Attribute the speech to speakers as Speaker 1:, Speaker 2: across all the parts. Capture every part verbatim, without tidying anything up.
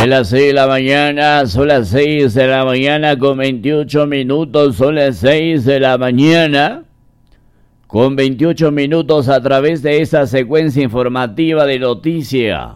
Speaker 1: Es las seis de la mañana, son las seis de la mañana con veintiocho minutos, son las seis de la mañana con veintiocho minutos a través de esta secuencia informativa de noticia.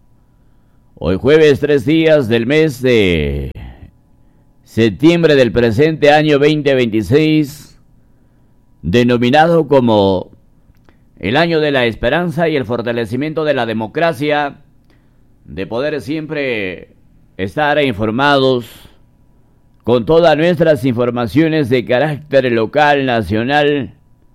Speaker 1: Hoy jueves, tres días del mes de septiembre del presente año veinte veintiséis, denominado como el año de la esperanza y el fortalecimiento de la democracia, de poder siempre estar informados con todas nuestras informaciones de carácter local, nacional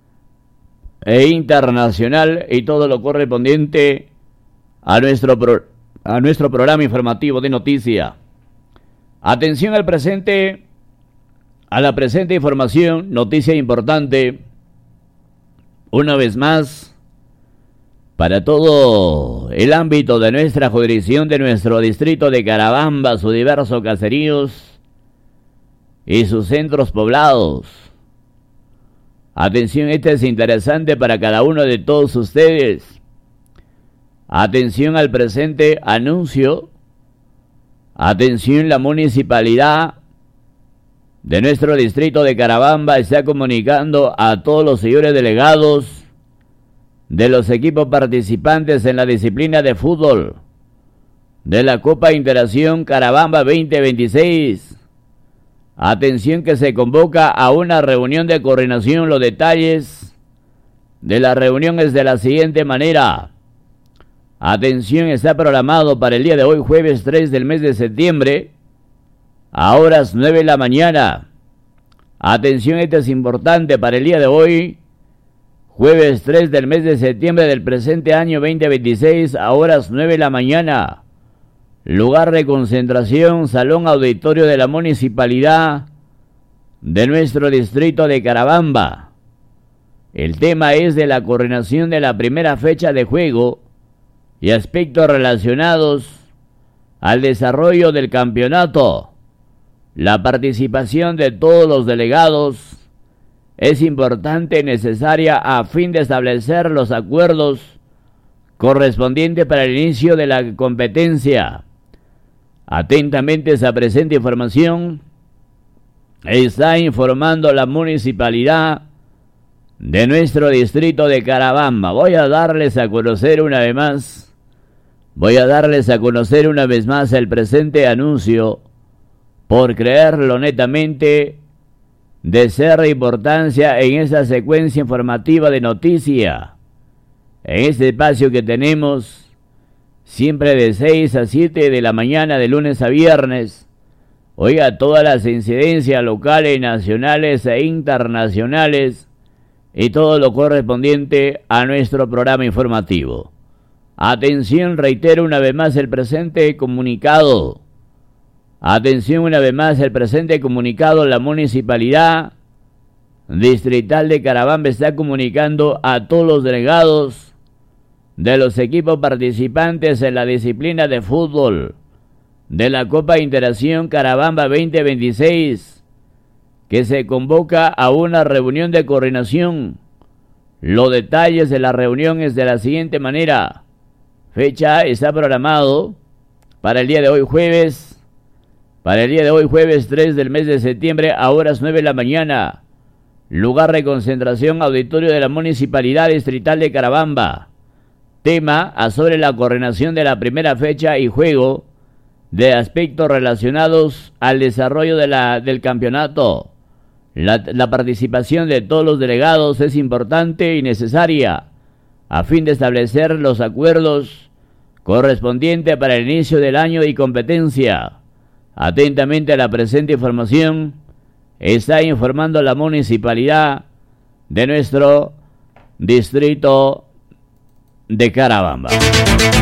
Speaker 1: e internacional y todo lo correspondiente a nuestro, pro, a nuestro programa informativo de noticia. Atención al presente, a la presente información, noticia importante, una vez más, para todo el ámbito de nuestra jurisdicción, de nuestro distrito de Carabamba, sus diversos caseríos y sus centros poblados. Atención, este es interesante para cada uno de todos ustedes. Atención al presente anuncio. Atención, la municipalidad de nuestro distrito de Carabamba está comunicando a todos los señores delegados de los equipos participantes en la disciplina de fútbol de la Copa Interacción Carabamba veinte veintiséis. Atención que se convoca a una reunión de coordinación. Los detalles de la reunión es de la siguiente manera. Atención, está programado para el día de hoy, jueves tres del mes de septiembre, a horas nueve de la mañana. Atención, esto es importante para el día de hoy, jueves tres del mes de septiembre del presente año veinte veintiséis, a horas nueve de la mañana. Lugar de concentración, Salón Auditorio de la Municipalidad de nuestro distrito de Carabamba. El tema es de la coordinación de la primera fecha de juego y aspectos relacionados al desarrollo del campeonato. La participación de todos los delegados es importante y necesaria a fin de establecer los acuerdos correspondientes para el inicio de la competencia. Atentamente esa presente información está informando la municipalidad de nuestro distrito de Carabamba. Voy a darles a conocer una vez más, voy a darles a conocer una vez más el presente anuncio, por creerlo netamente de ser importancia en esta secuencia informativa de noticia, en este espacio que tenemos siempre de seis a siete de la mañana, de lunes a viernes. Oiga, todas las incidencias locales, nacionales e internacionales y todo lo correspondiente a nuestro programa informativo. Atención, reitero una vez más el presente comunicado. Atención una vez más el presente comunicado. La Municipalidad Distrital de Carabamba está comunicando a todos los delegados de los equipos participantes en la disciplina de fútbol de la Copa Interacción Carabamba veinte veintiséis que se convoca a una reunión de coordinación. Los detalles de la reunión es de la siguiente manera. Fecha está programado para el día de hoy jueves, para el día de hoy jueves tres del mes de septiembre a horas nueve de la mañana. Lugar de concentración, auditorio de la Municipalidad Distrital de Carabamba. Tema a sobre la coordinación de la primera fecha y juego de aspectos relacionados al desarrollo de la, del campeonato. La, la participación de todos los delegados es importante y necesaria a fin de establecer los acuerdos correspondientes para el inicio del año y competencia. Atentamente a la presente información está informando la municipalidad de nuestro distrito de Carabamba.